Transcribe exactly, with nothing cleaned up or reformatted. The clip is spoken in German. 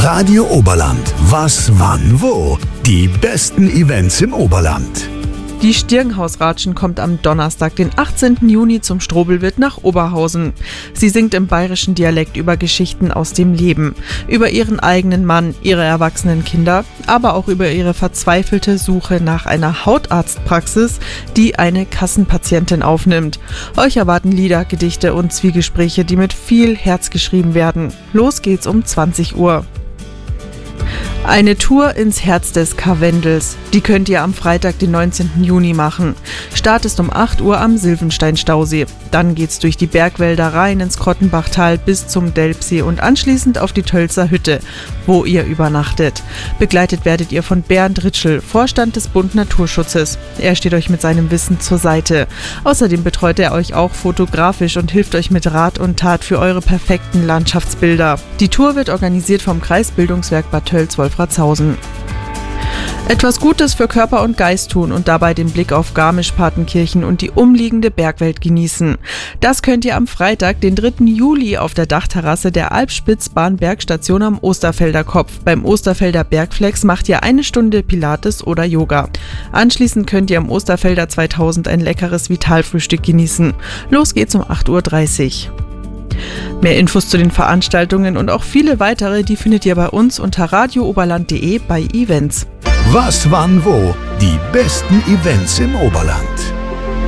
Radio Oberland. Was, wann, wo? Die besten Events im Oberland. Die Stirnhausratschen kommt am Donnerstag, den achtzehnten Juni, zum Strobelwirt nach Oberhausen. Sie singt im bayerischen Dialekt über Geschichten aus dem Leben, über ihren eigenen Mann, ihre erwachsenen Kinder, aber auch über ihre verzweifelte Suche nach einer Hautarztpraxis, die eine Kassenpatientin aufnimmt. Euch erwarten Lieder, Gedichte und Zwiegespräche, die mit viel Herz geschrieben werden. Los geht's um zwanzig Uhr. Eine Tour ins Herz des Karwendels. Die könnt ihr am Freitag, den neunzehnten Juni machen. Start ist um acht Uhr am Silvenstein-Stausee. Dann geht's durch die Bergwälder rein ins Krottenbachtal bis zum Delpsee und anschließend auf die Tölzer Hütte, wo ihr übernachtet. Begleitet werdet ihr von Bernd Ritschl, Vorstand des Bund Naturschutzes. Er steht euch mit seinem Wissen zur Seite. Außerdem betreut er euch auch fotografisch und hilft euch mit Rat und Tat für eure perfekten Landschaftsbilder. Die Tour wird organisiert vom Kreisbildungswerk Bad Tölz-Wolfratshausen. Etwas Gutes für Körper und Geist tun und dabei den Blick auf Garmisch-Partenkirchen und die umliegende Bergwelt genießen. Das könnt ihr am Freitag, den dritten Juli, auf der Dachterrasse der Alpspitzbahn-Bergstation am Osterfelder Kopf. Beim Osterfelder Bergflex macht ihr eine Stunde Pilates oder Yoga. Anschließend könnt ihr am Osterfelder zweitausend ein leckeres Vitalfrühstück genießen. Los geht's um acht Uhr dreißig. Mehr Infos zu den Veranstaltungen und auch viele weitere, die findet ihr bei uns unter radio oberland punkt de bei Events. Was, wann, wo? Die besten Events im Oberland.